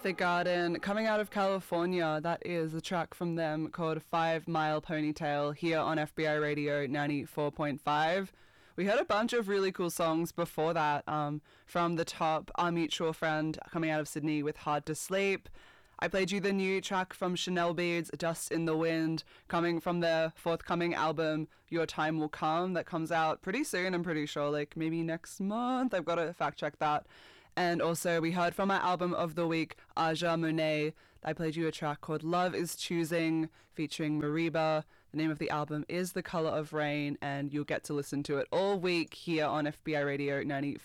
The Garden, coming out of California. That is a track from them called 5 Mile Ponytail here on FBI Radio 94.5. We heard a bunch of really cool songs before that, from the top, Our Mutual Friend coming out of Sydney with Hard to Sleep. I played you the new track from Chanel Beads, Dust in the Wind, coming from their forthcoming album, Your Time Will Come, that comes out pretty soon, I'm pretty sure, like maybe next month. I've got to fact check that. And also we heard from our album of the week, Aja Monet. I played you a track called Love is Choosing, featuring Mariba. The name of the album is The Color of Rain, and you'll get to listen to it all week here on FBI Radio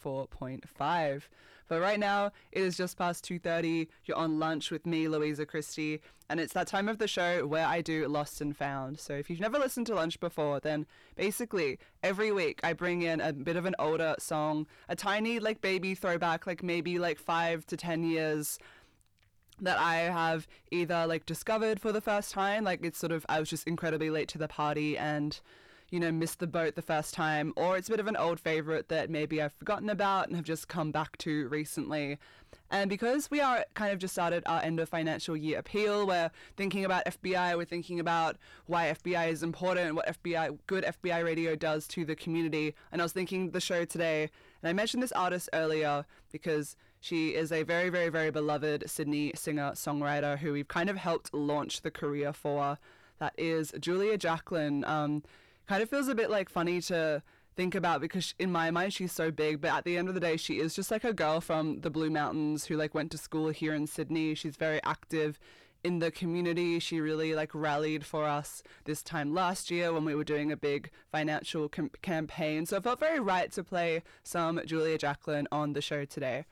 94.5. But right now, it is just past 2:30. You're on lunch with me, Louisa Christie, and it's that time of the show where I do Lost and Found. So if you've never listened to Lunch before, then basically every week I bring in a bit of an older song, a tiny like baby throwback, like maybe like 5 to 10 years, that I have either like discovered for the first time, like it's sort of, I was just incredibly late to the party and, you know, missed the boat the first time, or it's a bit of an old favorite that maybe I've forgotten about and have just come back to recently. And because we are kind of just started our end of financial year appeal, we're thinking about FBI, we're thinking about why FBI is important, what good FBI radio does to the community. And I was thinking the show today, and I mentioned this artist earlier because she is a very, very, very beloved Sydney singer-songwriter who we've kind of helped launch the career for. That is Julia Jacklin. Kind of feels a bit like funny to think about because in my mind she's so big, but at the end of the day she is just like a girl from the Blue Mountains who like went to school here in Sydney. She's very active in the community. She really like rallied for us this time last year when we were doing a big financial campaign. So it felt very right to play some Julia Jacklin on the show today.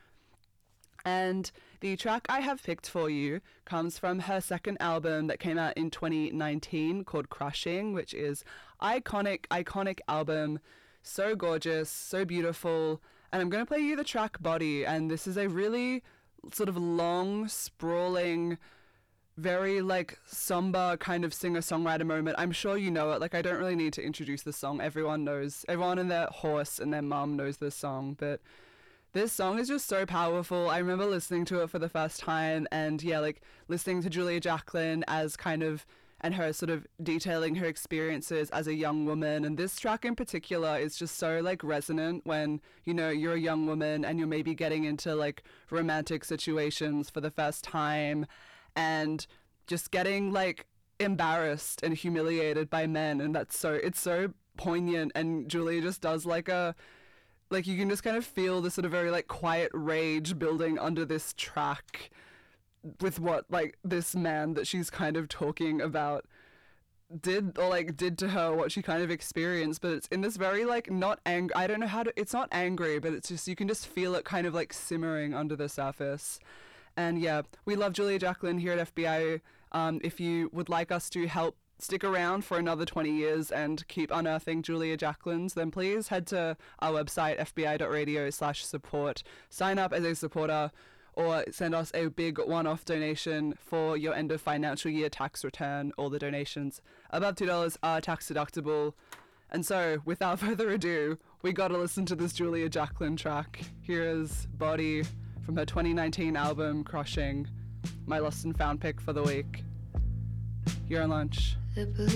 And the track I have picked for you comes from her second album that came out in 2019 called Crushing, which is iconic album. So gorgeous, so beautiful. And I'm going to play you the track Body. And this is a really sort of long, sprawling, very like somber kind of singer-songwriter moment. I'm sure you know it. Like, I don't really need to introduce the song. Everyone and their horse and their mum knows this song. But this song is just so powerful. I remember listening to it for the first time and yeah, like listening to Julia Jacklin as kind of, and her sort of detailing her experiences as a young woman. And this track in particular is just so like resonant when, you know, you're a young woman and you're maybe getting into like romantic situations for the first time and just getting like embarrassed and humiliated by men. And it's so poignant. And Julia just does like you can just kind of feel the sort of very like quiet rage building under this track with what like this man that she's kind of talking about did to her, what she kind of experienced. But it's in this very like not angry, I don't know how to, it's not angry, but it's just, you can just feel it kind of like simmering under the surface. And yeah, we love Julia Jacklin here at FBI. If you would like us to help stick around for another 20 years and keep unearthing Julia Jacklins, then please head to our website, fbi.radio/support. Sign up as a supporter or send us a big one-off donation for your end of financial year tax return. All the donations above $2 are tax deductible. And so, without further ado, we gotta listen to this Julia Jacklin track. Here is Body from her 2019 album, Crushing, my lost and found pick for the week. You're on lunch.